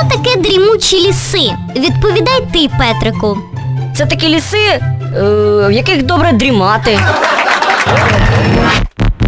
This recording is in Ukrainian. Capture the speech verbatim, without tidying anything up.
таке дрімучі ліси? Відповідай ти, Петрику. Це такі ліси, е, в яких добре дрімати.